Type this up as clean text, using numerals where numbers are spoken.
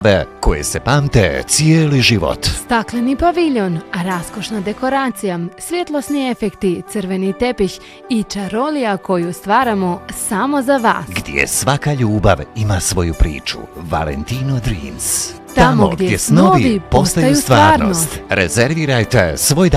koje se pamte cijeli život. Stakleni paviljon, raskošna dekoracija, svjetlosni efekti, crveni tepih i čarolija koju stvaramo samo za vas. Gdje svaka ljubav ima svoju priču. Valentino Dreams. Tamo gdje snovi postaju stvarnost. Rezervirajte svoj